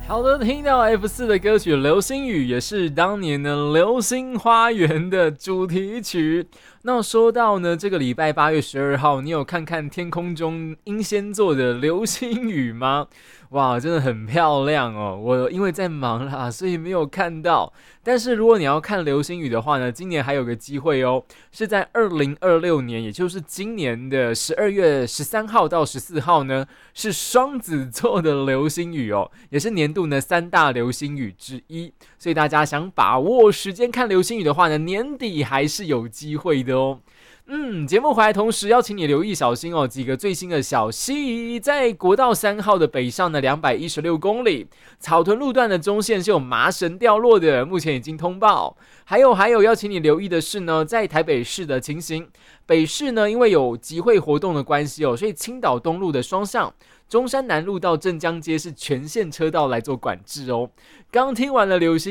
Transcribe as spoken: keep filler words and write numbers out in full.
好的，听到 F 四 的歌曲《流星雨》也是当年呢《流星花园》的主题曲。那说到呢，这个礼拜八月十二号，你有看看天空中英仙座的流星雨吗？哇，真的很漂亮哦！我因为在忙啦，所以没有看到。但是如果你要看流星雨的话呢，今年还有个机会哦，是在二零二六年，也就是今年的十二月十三号到十四号呢，是双子座的流星雨哦，也是年度呢三大流星雨之一。所以大家想把握时间看流星雨的话呢，年底还是有机会的哦。嗯，节目回来同时邀请你留意小心哦，几个最新的消息，在国道三号的北上的两百一十六公里，草屯路段的中线是有麻绳掉落的，目前已经通报。还有还有，邀请你留意的是呢，在台北市的情形，北市呢因为有集会活动的关系哦，所以青岛东路的双向。中山南路到镇江街是全线车道来做管制哦。刚听完了流星